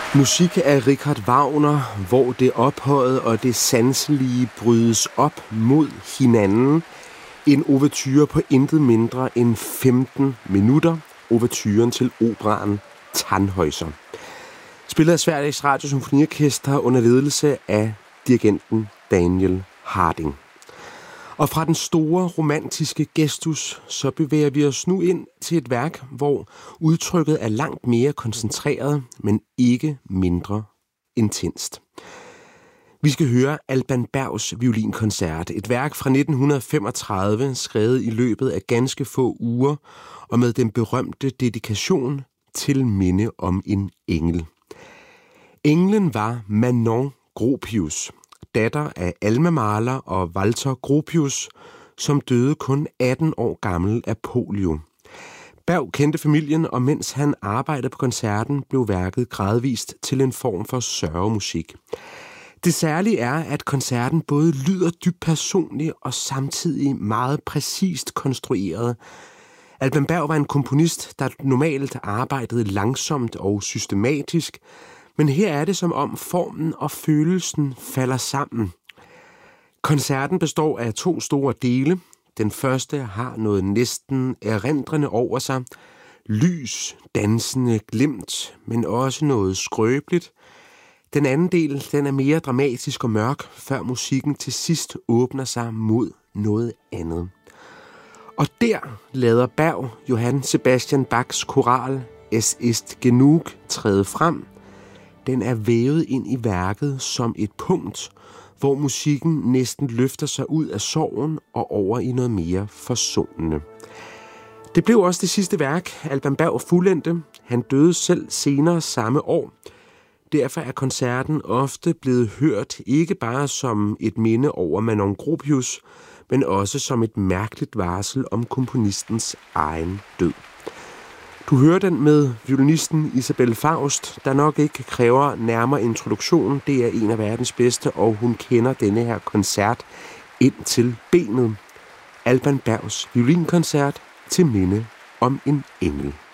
Musik af Richard Wagner, hvor det ophøjede og det sanselige brydes op mod hinanden. En ouverture på intet mindre end 15 minutter. Ouverturen til operaen Tannhäuser. Spillet af Sveriges Radio Symfoniorkester under ledelse af dirigenten Daniel Harding. Og fra den store romantiske gestus, så bevæger vi os nu ind til et værk, hvor udtrykket er langt mere koncentreret, men ikke mindre intenst. Vi skal høre Alban Bergs violinkoncert, et værk fra 1935, skrevet i løbet af ganske få uger, og med den berømte dedikation til minde om en engel. Englen var Manon Gropius, datter af Alma Mahler og Walter Gropius, som døde kun 18 år gammel af polio. Berg kendte familien, og mens han arbejdede på koncerten, blev værket gradvist til en form for sørgemusik. Det særlige er, at koncerten både lyder dybt personlig og samtidig meget præcist konstrueret. Alban Berg var en komponist, der normalt arbejdede langsomt og systematisk, men her er det som om formen og følelsen falder sammen. Koncerten består af 2 store dele. Den første har noget næsten erindrende over sig. Lys, dansende glimt, men også noget skrøbeligt. Den anden del, den er mere dramatisk og mørk, før musikken til sidst åbner sig mod noget andet. Og der lader Berg Johann Sebastian Bachs koral Es ist genug træde frem. Den er vævet ind i værket som et punkt, hvor musikken næsten løfter sig ud af sorgen og over i noget mere forsonende. Det blev også det sidste værk, Alban Berg fuldendte. Han døde selv senere samme år. Derfor er koncerten ofte blevet hørt ikke bare som et minde over Manon Gropius, men også som et mærkeligt varsel om komponistens egen død. Du hører den med violinisten Isabelle Faust, der nok ikke kræver nærmere introduktion. Det er en af verdens bedste, og hun kender denne her koncert ind til benet. Alban Bergs violinkoncert til minde om en engel.